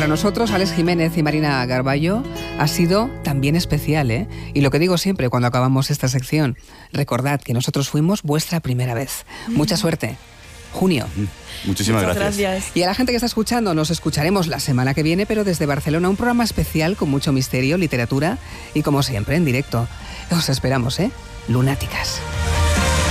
para nosotros, Alex Jiménez y Marina Garballo, ha sido también especial, ¿eh? Y lo que digo siempre cuando acabamos esta sección, recordad que nosotros fuimos vuestra primera vez. Mucha suerte. Junio. Muchísimas gracias. Y a la gente que está escuchando, nos escucharemos la semana que viene, pero desde Barcelona, un programa especial con mucho misterio, literatura y, como siempre, en directo. Os esperamos, ¿eh? Lunáticas.